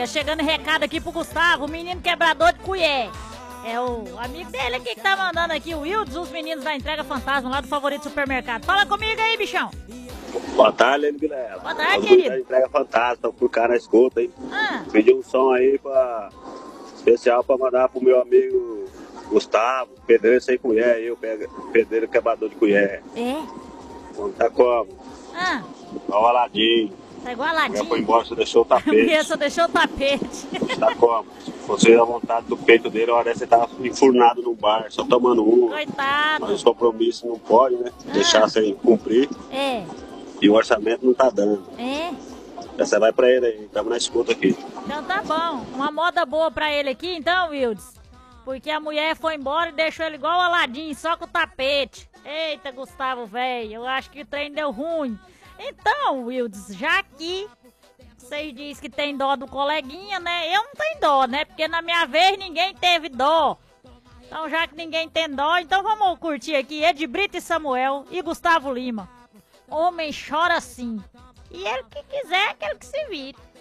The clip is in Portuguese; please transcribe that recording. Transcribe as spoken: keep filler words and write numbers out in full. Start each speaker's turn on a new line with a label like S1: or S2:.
S1: Olha, chegando recado aqui pro Gustavo, o menino quebrador de colher. É o amigo dele aqui que tá mandando aqui, o Wildes, os meninos da entrega fantasma lá do Favorito Supermercado. Fala comigo aí, bichão.
S2: Boa tarde, Guilherme.
S1: Boa tarde, querido.
S2: Entrega fantasma, por cá na escuta, hein?
S1: Ah.
S2: Pedi um som aí pra... especial pra mandar pro meu amigo Gustavo, pedreiro sem colher, eu, pedreiro quebrador de colher.
S1: É?
S2: Tá como?
S1: Ah.
S2: Igual o Aladim.
S1: Tá igual a Aladim.
S2: Já foi embora, você deixou o tapete.
S1: A só deixou o tapete.
S2: Tá como? Você, a vontade do peito dele, a hora você tava enfurnado no bar, só tomando um.
S1: Coitado.
S2: Mas os compromissos não pode, né? Ah. Deixar sem cumprir.
S1: É.
S2: E o orçamento não tá dando.
S1: É.
S2: Você vai pra ele aí, tamo na escuta aqui.
S1: Então tá bom. Uma moda boa pra ele aqui, então, Wildes. Porque a mulher foi embora e deixou ele igual o Aladim, só com o tapete. Eita, Gustavo, velho, eu acho que o trem deu ruim. Então, Wildes, já que vocês dizem que tem dó do coleguinha, né? Eu não tenho dó, né? Porque na minha vez ninguém teve dó. Então, já que ninguém tem dó, então vamos curtir aqui Ed Brito e Samuel e Gustavo Lima. Homem chora sim. E ele que quiser, aquele que se vire.